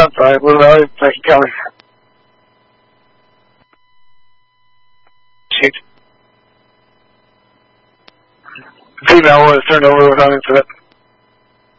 I'm sorry. Blue Valley, Franklin County. Shoot. Female was turned over without incident.